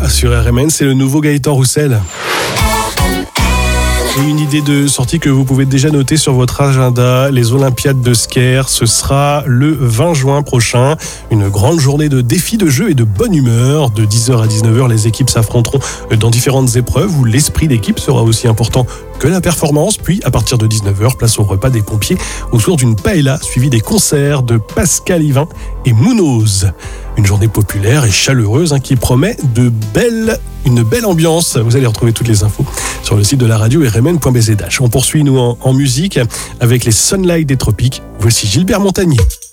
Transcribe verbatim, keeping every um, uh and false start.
sur R M N, c'est le nouveau Gaëtan Roussel. Et une idée de sortie que vous pouvez déjà noter sur votre agenda, les Olympiades de Sker, ce sera le vingt juin prochain. Une grande journée de défis de jeu et de bonne humeur. De dix heures à dix-neuf heures, les équipes s'affronteront dans différentes épreuves où l'esprit d'équipe sera aussi important que la performance. Puis, à partir de dix-neuf heures, place au repas des pompiers autour d'une paella, suivi des concerts de Pascal Yvain et Mounoz. Une journée populaire et chaleureuse hein, qui promet de belles, une belle ambiance. Vous allez retrouver toutes les infos sur le site de la radio r m n point b z h. On poursuit nous en, en musique avec les Sunlight des Tropiques. Voici Gilbert Montagnier.